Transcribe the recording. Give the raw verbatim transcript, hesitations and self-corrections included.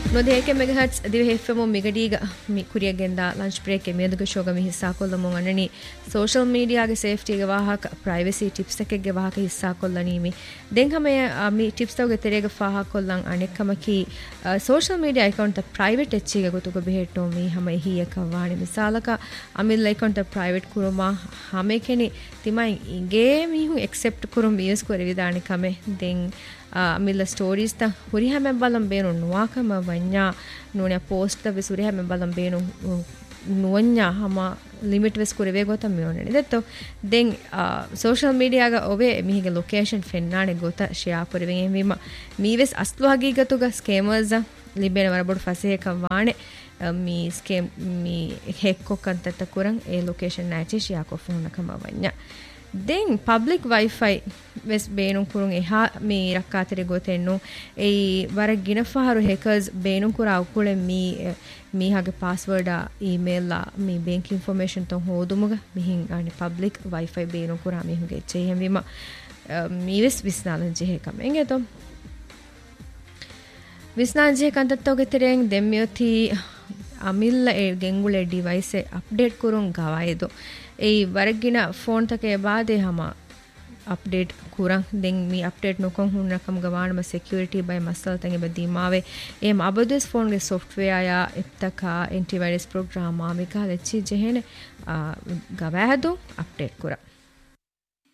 නොදේක මෙගහට්ස් දිව හෙෆ්ෆෙමු මිගඩීග මි කුරියගෙන්දා lunch break එක මියදුක ෂෝග මි හිස්සා කොල්ලමු අනනි සෝෂල් මීඩියාගේ සේෆ්ටි ගේ වාහක ප්‍රයිවසි ටිප්ස් එකගේ වාහක හිස්සා කොල්ලනීමි දෙන් හමය මි ටිප්ස් තවගේ තෙරේග ෆාහ කොල්ලන් අනෙක්කමකි සෝෂල් මීඩියා අකවුන්ට් ප්‍රයිවට් එච්චිග ගොතුක බෙහෙට්ටෝ මි හම එහි එක වාණි මිසාලක අමිල් අකවුන්ට් ප්‍රයිවට් කුරුමා හමේ කෙනි තිමයි ඉගේ මිහු එක්සෙප්ට් කුරුම් යූස් කරවි විදානි කමේ දෙන් අමිල්ල ස්ටෝරීස් ත හුරි හැම බලම් බේනු නුවාකම වඤ්ඤා නුණ්‍ය පෝස්ට් ත විසුරි හැම බලම් බේනු නුවඤ්ඤා හම ලිමිට් වෙස් කුරේ ගොතම් මියෝනේ දෙතෝ දෙන් සෝෂල් මීඩියා ග ඔවේ මිහිගේ ලොකේෂන් ෆෙන්නානේ ගොත ෂෙයා කරවෙන් එමෙම මීවෙස් අස්තු හගීගතුග ස්කේමර්ස් ලිබෙන වරබොඩ ෆසේ කවානේ මී ස්කේම් මී හෙක්කො කන්තත කුරන් ඒ ලොකේෂන් නැචි ෂෙයා කොෆුනකම වඤ්ඤා දෙන් පබ්ලික් වයිෆයි වෙස් බේනුම් කුරුන් එහා මේ රක්කාතරේ ගොතෙන්නු ඒ වර ගිනෆහරු හෙකර්ස් බේනුම් කුරා උකුලෙ මී මීහාගේ පාස්වර්ඩ් ඊමේල් ලා මේ බැංක් ඉන්ෆර්මේෂන් තොන් හොදුමුග මිහින් අනේ පබ්ලික් වයිෆයි බේනුම් කුරා මිහුගේ චෙහෙම් විම මීවෙස් විස්නාලන් ජෙහෙ කමෙන් එතො විස්නාන් ජෙහෙ කන්තත්තෝගේ තරෙන් දෙම්මියොති අමිල්ල ඒ ගෙන්ගුලේ ඩිවයිස් එක අප්ඩේට් කුරුන් ගවයිදෝ ඒ වරගින ෆෝන් තකේ බාදේ හම අප්ඩේට් කුරන් දෙන් මි අප්ඩේට් නොකොන් හුන්නකම් ගවානම සිකියුරිටි බයි මස්සල් තංගෙ බදීමාවේ එම් අබදස් ෆෝන් ගේ සොෆ්ට්වෙයාර් යා එත්තකා ඇන්ටිවයිරස් ප්‍රෝග්‍රෑම් ආමිකා ලෙච්චි ජෙහෙන ගවෑදෝ අප්ඩේට් කුරා